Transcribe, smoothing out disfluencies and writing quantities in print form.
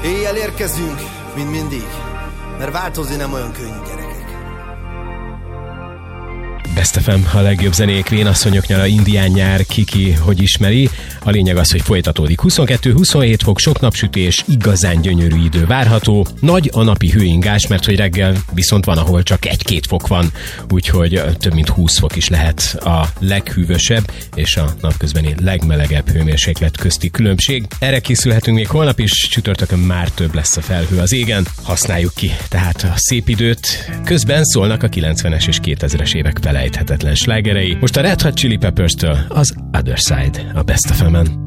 Éjjel érkezünk, mint mindig, mert változni nem olyan könnyű, gyerekek. Best FM, a legjobb zenék, vénasszonyok nyara, indián nyár, kiki, hogy ismeri. A lényeg az, hogy folytatódik. 22-27 fok, sok napsütés, igazán gyönyörű idő várható. Nagy a napi hőingás, mert hogy reggel viszont van, ahol csak 1-2 fok van, úgyhogy több mint 20 fok is lehet a leghűvösebb és a napközbeni legmelegebb hőmérséklet közti különbség. Erre készülhetünk még holnap is, csütörtökön már több lesz a felhő az égen. Használjuk ki tehát a szép időt. Közben szólnak a 90-es és 2000-es évek felejthetetlen slágerei. Most a Red Hot Chili Peppers-től az Other Side, a Best FM-en.